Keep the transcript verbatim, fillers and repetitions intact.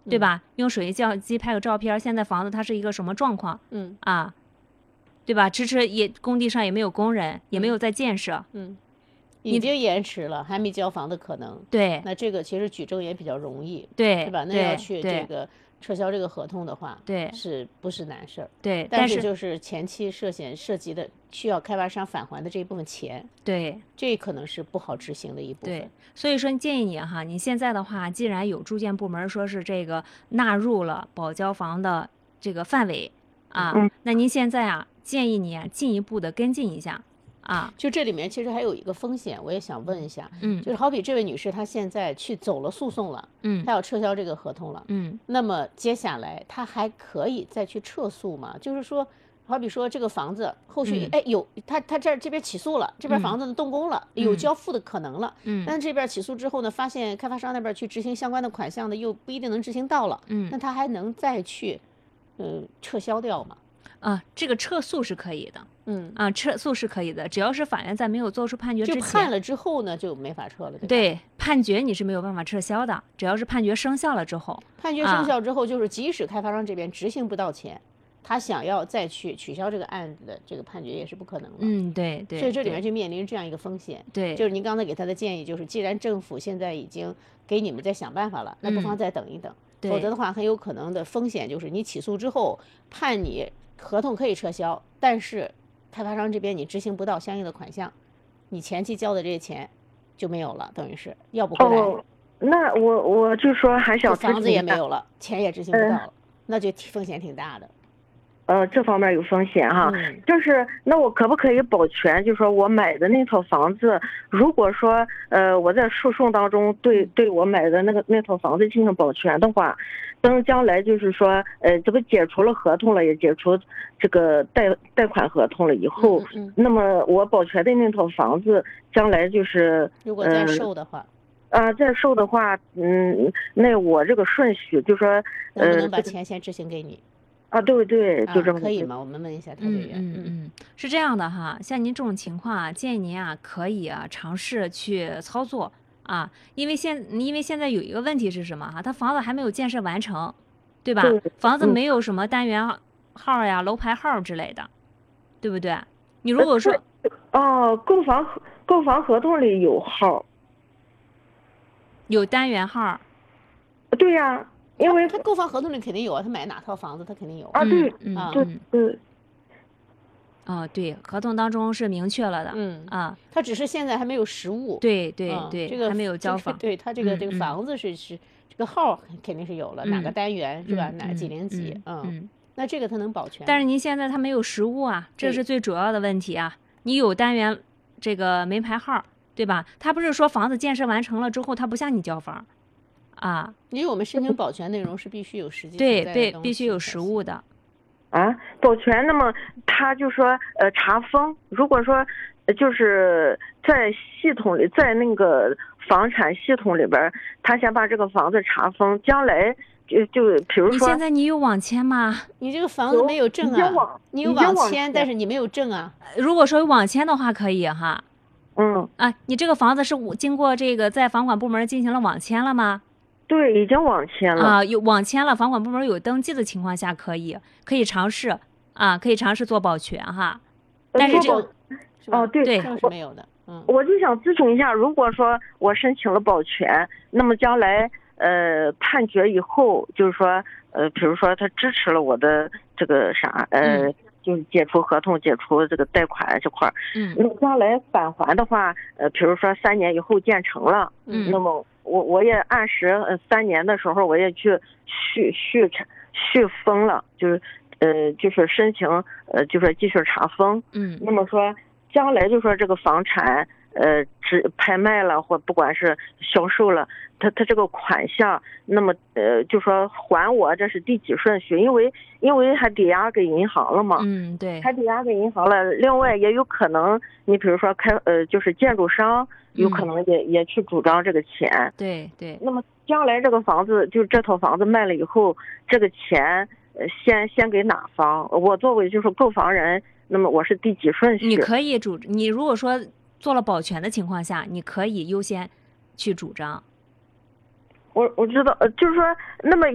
对吧？用手机相机拍个照片，现在房子它是一个什么状况？ 嗯啊，对吧？迟迟也工地上也没有工人，也没有在建设， 嗯，已经延迟了，还没交房的可能。 对那这个其实举证也比较容易， 对对吧？那对要去对这个撤销这个合同的话， 对是不是难事儿？ 对， 但但是是就是前期涉险涉及的需要开发商返还的这一部分钱， 对这可能是不好执行的一部对分。， 所以说建议你哈，你现在的话，既然有住建部门说是这个纳入了保交房的这个范围啊， 嗯那您现在啊，建议你啊进一步的跟进一下啊， 就这里面其实还有一个风险，我也想问一下， 嗯就是好比这位女士她现在去走了诉讼了， 嗯她要撤销这个合同了， 嗯那么接下来她还可以再去撤诉吗？就是说，好比说这个房子后续嗯哎有她她这儿这边起诉了，这边房子呢动工了，有交付的可能了， 嗯但这边起诉之后呢，发现开发商那边去执行相关的款项呢，又不一定能执行到了， 嗯那她还能再去，嗯，撤销掉吗？ 啊，这个撤诉是可以的嗯， 啊，撤诉是可以的，只要是法院在没有做出判决之就前， 判了之后呢，就没法撤了，对吧？ 对判决你是没有办法撤销的，只要是判决生效了之后， 判决生效之后，就是即使开发商这边执行不到钱，他想要再去取消这个案子的这个判决也是不可能的。 嗯，对对， 所以这里对面就面临这样一个风险。 对就是您刚才给他的建议，就是既然政府现在已经给你们在想办法了，那不妨再等一等， 嗯对否则的话很有可能的风险就是你起诉之后判你合同可以撤销，但是开发商这边你执行不到相应的款项，你前期交的这些钱就没有了，等于是要不回来。 哦，那我我就说还想房子也没有， 有了，钱也执行不到了，那就风险挺大的。 呃，这方面有风险哈。 嗯就是那我可不可以保全？就说我买的那套房子，如果说呃我在诉讼当中对对我买的那个那套房子进行保全的话，等将来就是说呃这个解除了合同了，也解除这个贷贷款合同了以后， 嗯嗯那么我保全的那套房子将来就是如果再售的话， 啊，再售的话，嗯，那我这个顺序就说， 能不呃， 能把钱先执行给你？ 啊，对对，就这啊， 么可以吗？我们问一下调解嗯员。 嗯嗯，是这样的哈，像您这种情况啊，建议您啊可以啊尝试去操作啊，因为现因为现在有一个问题是什么哈，它房子还没有建设完成，对吧？ 对嗯房子没有什么单元号呀、楼牌号之类的，对不对？你如果说哦，购房合购房合同里有号， 有单元号， 对呀，因为他购房合同里肯定有啊，他买哪套房子他肯定有。 啊，对啊对嗯嗯对， 哦，对，合同当中是明确了的， 嗯啊， 他只是现在还没有实物。 对对啊对， 这个还没有交这个房， 对他这个这个嗯嗯房子是是这个号肯定是有了，哪个嗯单元是吧？ 嗯哪几零几？ 嗯嗯， 那这个他能保全。 但是您现在它没有实物啊，这对是最主要的问题啊。你有单元这个门牌号，对吧？他不是说房子建设完成了之后，他不向你交房，啊， 因为我们申请保全内容是必须有实际对， 存在的东必必须有西才行实物的， 啊，保全，那么他就说呃查封，如果说呃就是在系统里，在那个房产系统里边儿，他先把这个房子查封，将来就就比如说你现在你有网签吗？ 你这个房子有没有证已经啊网， 你有已经网网签，但签是你没有证啊。 如果说有网签的话，可以哈。 嗯， 啊，你这个房子是我经过这个在房管部门进行了网签了吗？ 对，已经网签了。 啊，有网签了，房管部门有登记的情况下，可以可以尝试啊，可以尝试做保全哈。但是这做个保是吧哦对对证是没有的。嗯， 我就想咨询一下，如果说我申请了保全，那么将来呃判决以后，就是说呃，比如说他支持了我的这个啥呃， 嗯就是解除合同、解除这个贷款这块儿， 嗯那么将来返还的话，呃，比如说三年以后建成了， 嗯那么我我也按时呃三年的时候我也去续续续封了，就是呃就是申请呃就是继续查封， 嗯那么说将来就说这个房产呃只拍卖了或不管是销售了，它它这个款项，那么呃就说还我这是第几顺序？因为因为还抵押给银行了嘛， 嗯，对， 还抵押给银行了。另外也有可能你比如说开呃就是建筑商有可能也、也去主张这个钱。 对对， 那么将来这个房子就这套房子卖了以后，这个钱呃先先给哪方？我作为就是购房人，那么我是第几顺序？ 你可以主，你如果说做了保全的情况下，你可以优先去主张。 我我知道，呃，就是说，那么